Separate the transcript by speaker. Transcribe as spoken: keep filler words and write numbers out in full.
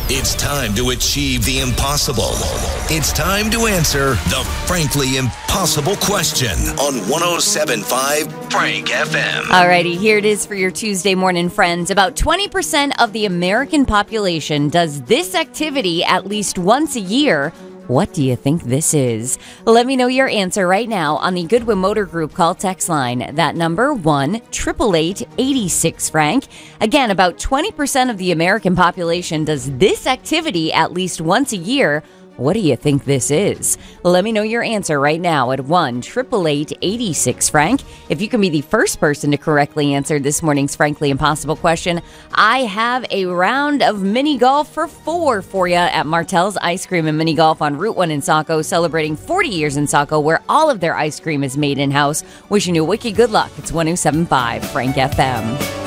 Speaker 1: It's time to achieve the impossible. It's time to answer the frankly impossible question on one oh seven point five Frank F M.
Speaker 2: Alrighty, here it is for your Tuesday morning friends. About twenty percent of the American population does this activity at least once a year. What do you think this is? Let me know your answer right now on the Goodwin Motor Group call text line. That number, one eight eight eight, eight six, Frank. Again, about twenty percent of the American population does this activity at least once a year. What do you think this is? Let me know your answer right now at one eight eight eight, eight six, Frank. If you can be the first person to correctly answer this morning's Frankly Impossible question, I have a round of mini golf for four for you at Martell's Ice Cream and Mini Golf on Route one in Saco, celebrating forty years in Saco, where all of their ice cream is made in-house. Wishing you wicked good luck. It's one oh seven point five Frank F M.